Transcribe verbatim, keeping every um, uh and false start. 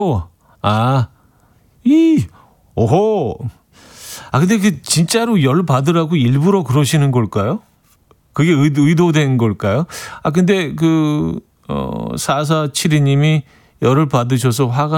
오, 아, 이, 오호. 아, 근데 그 진짜로 열 받으라고 일부러 그러시는 걸까요? 그게 의도, 의도된 걸까요? 아, 근데 그, 어, 사사칠이 님이 열을 받으셔서 화가